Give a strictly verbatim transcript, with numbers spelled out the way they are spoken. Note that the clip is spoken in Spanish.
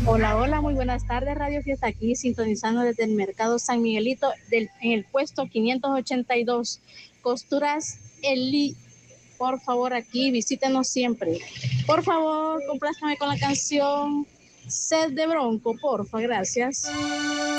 Hola, hola, muy buenas tardes, Radio Fiesta, aquí sintonizando desde el Mercado San Miguelito, del, en el puesto quinientos ochenta y dos, Costuras Eli. Por favor, aquí visítenos siempre. Por favor, complázcame con la canción Sed de Bronco, porfa, gracias.